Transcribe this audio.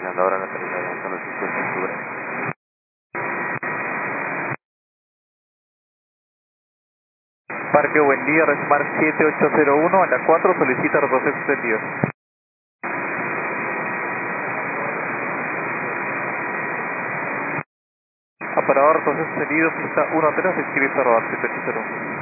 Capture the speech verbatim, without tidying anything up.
terminando ahora la terminal de zona cincuenta de octubre. Parque Buen Día, Resmar siete ocho cero uno, a la cuatro solicita retroceso extendido. Aparador retroceso extendido, pista uno tres, escribe arroba siete ocho cero uno.